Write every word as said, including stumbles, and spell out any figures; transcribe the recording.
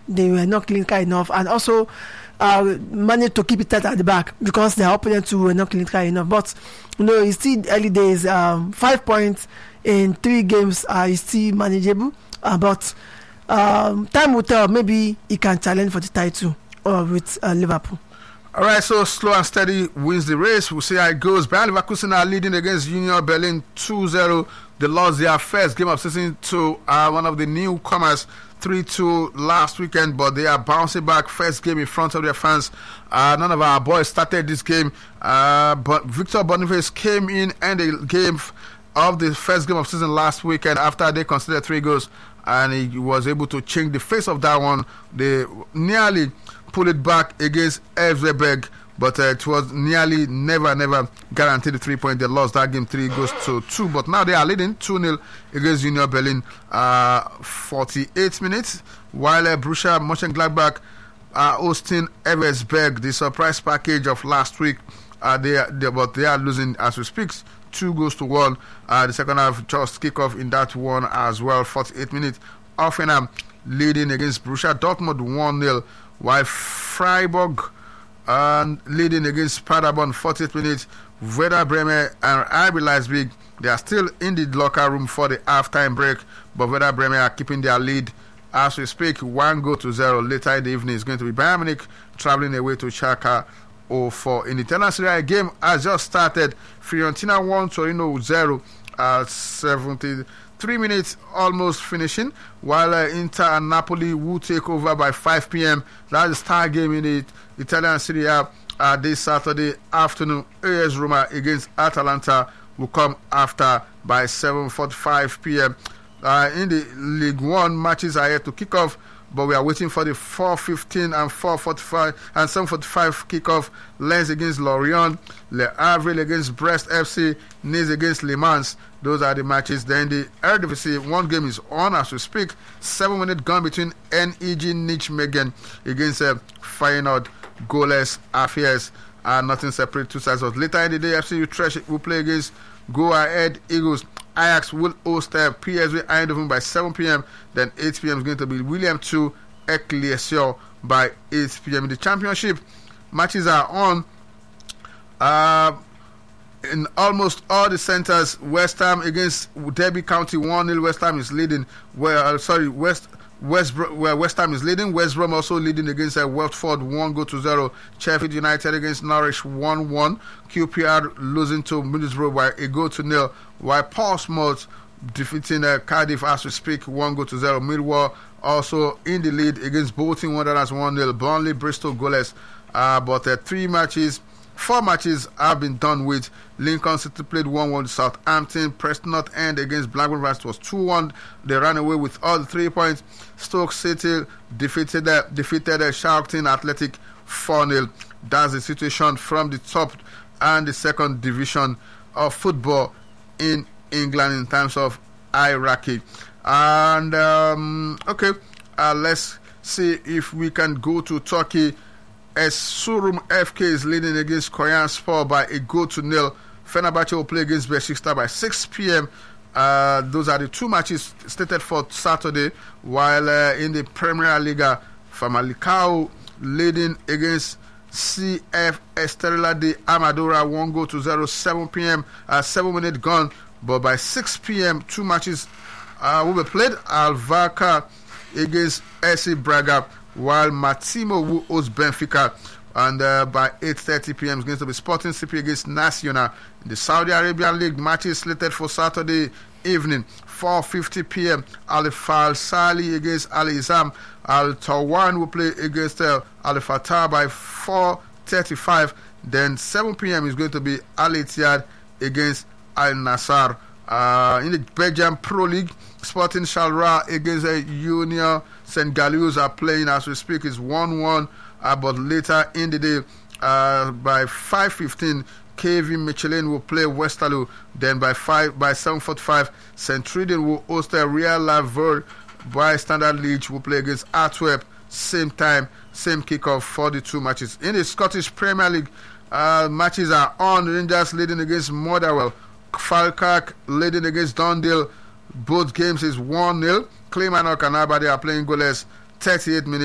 they were not clinical enough, and also uh, managed to keep it tight at the back because their opponents were not clinical enough. But you know, it's still early days. Um, five points in three games uh, is still manageable, uh, but um, time will tell. Maybe he can challenge for the title or with uh, Liverpool. All right, so slow and steady wins the race. We'll see how it goes. Bayer Leverkusen are leading against Union Berlin two zero. They lost their first game of season to uh, one of the newcomers three two last weekend, but they are bouncing back. First game in front of their fans. Uh, none of our boys started this game, uh, but Victor Boniface came in and the game of the first game of season last weekend after they conceded three goals, and he was able to change the face of that one. They nearly pull it back against Elfsberg, but uh, it was nearly never, never guaranteed the three point. They lost that game three goes to two, but now they are leading two nil against Union Berlin, uh, forty-eight minutes, while uh, Borussia Mönchengladbach are hosting Elfsberg, the surprise package of last week. Uh, they, are, they, but they are losing as we speak, two goes to one. Uh, the second half just kick off in that one as well, forty-eight minutes. Hoffenheim leading against Borussia Dortmund one nil. While Freiburg uh, leading against Paderborn forty-eight minutes, Werder Bremen and R B Leipzig, they are still in the locker room for the halftime break, but Werder Bremen are keeping their lead as we speak, one goal to zero. Later in the evening is going to be Bayern Munich traveling away to Schalke oh four. In the Italian Serie A, game has just started. Fiorentina one, Torino zero at seventy-three minutes, almost finishing, while uh, Inter and Napoli will take over by five p.m. That's the star game in the Italian Serie A uh, this Saturday afternoon. A S Roma against Atalanta will come after by seven forty-five p.m. Uh, in the League One, matches are yet to kick off, but we are waiting for the four fifteen and four forty-five and seven forty-five kickoff. Lens against Lorient, Le Havre against Brest F C, Nice against Le Mans. Those are the matches. Then the Eredivisie, one game is on as we speak. Seven minute gun between N E G Nijmegen against uh, Feyenoord. Goalless affairs are nothing separate, two sides. Later in the day, F C Utrecht will play against Go Ahead Eagles. Ajax will host uh, P S V Eindhoven by seven p.m. Then eight p.m. is going to be William two, Excelsior by eight p.m. In the championship, matches are on. Uh, in almost all the centers, West Ham against Derby County one nil. West Ham is leading. Well, uh, sorry, West West where West Ham is leading. West Brom also leading against uh, Watford one goal to zero. Sheffield United against Norwich one one. Q P R losing to Middlesbrough by a goal to nil. While Portsmouth defeating uh, Cardiff as we speak one goal to zero. Millwall also in the lead against Bolton Wanderers one nil. Burnley Bristol goalless. Uh, but uh, three matches. Four matches have been done with. Lincoln City played one one with Southampton. Preston North End against Blackburn Rovers was two one. They ran away with all the three points. Stoke City defeated uh, defeated uh, Charlton Athletic four nil. That's the situation from the top and the second division of football in England in terms of hierarchy. And um, okay, uh, let's see if we can go to Turkey. Erzurum F K is leading against Kocaelispor by a goal to nil. Fenerbahce will play against Besiktas by six p.m. Uh, those are the two matches stated for Saturday. While uh, in the Premier League, Famalicão leading against C F Estrela de Amadora one goal to zero. seven p.m. Uh, seven minute gone, but by six p.m. two matches uh, will be played. Alvaca against S C Braga, while Massimo will host Benfica, and uh, by eight thirty p.m. is going to be Sporting C P against Nacional. In the Saudi Arabian League, matches slated for Saturday evening, four fifty p.m. Al Falsali against Al Izam. Al Tawan will play against uh, Al Fatah by four thirty-five. Then seven p.m. is going to be Al Ittihad against Al Nassr. Uh, in the Belgian Pro League, Sporting Charleroi against uh, Union Saint Gilloise are playing as we speak. It's one one, uh, but later in the day, uh, by five fifteen, K V Michelin will play Westerlo. Then by five by seven forty-five, Saint Truiden will host a Real Laverne. By Standard Liège will play against Antwerp. Same time, same kickoff for the two matches. In the Scottish Premier League, uh, matches are on. Rangers leading against Motherwell. Falkirk leading against Dundee. Both games is one nil. Kilmarnock and Aberdeen are playing goalless. thirty-eight minutes.